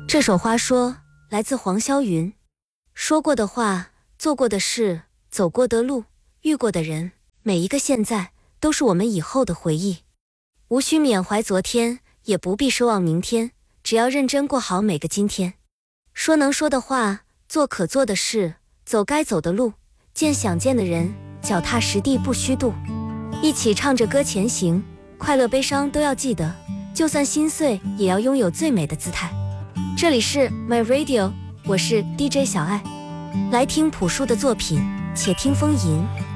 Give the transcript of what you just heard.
这首花说来自黄霄云，说过的话，做过的事，走过的路，遇过的人，每一个现在都是我们以后的回忆。无需缅怀昨天，也不必奢望明天，只要认真过好每个今天。说能说的话，做可做的事，走该走的路，见想见的人，脚踏实地不虚度。一起唱着歌前行，快乐悲伤都要记得，就算心碎也要拥有最美的姿态。这里是 My Radio， 我是 DJ 小爱，来听朴树的作品，且听风吟。